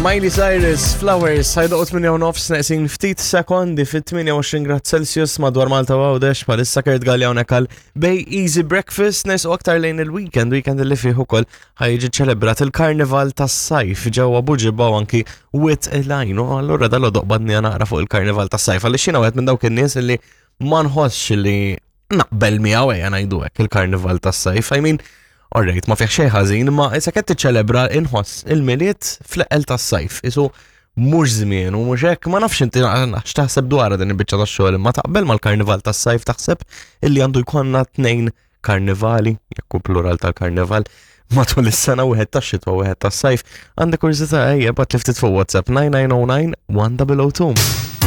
Miley Cyrus, Flowers, ħajdoqt minn jew nofs neqsin ftit sekondi fit-28 grad Celsius madwar Malta u Għawdex palissa Kurt Galli hawnhekk għal Bay Easy Breakfast nesu aktar lejn il-weekend li fih ukoll ħajġi ċelebrat il-Karnival tas-sajf ġewwa Buġibba u anki Wit Elajn. Allura dal-għodoq badni naqra fuq il-Karnival tas-sajf għaliex jiena wieħed minn dawk in-nies li ma nħossx li naqbel miegħu ejja ngħidu hekk il-Karnival tas-sajf. I mean, alright, ma fiex xejn ħażin, ma issa qed tiċċelebra inħoss il-miliet fl-eqel tas-sajf. Isu mhux żmien u mhux hekk, ma nafx inti x'taħseb dwar din il-biċċa tax-xogħol, ma taqbel mal-Karnival tas-sajf taħseb illi għandu jkollna 2 karnivali, jekk hu plural tal-karnival, matul is-sena wieħed tax-xitwa u wieħed tas-sajf. Għandek kurżità ejja bad tiftit fuq WhatsApp 9909 1002.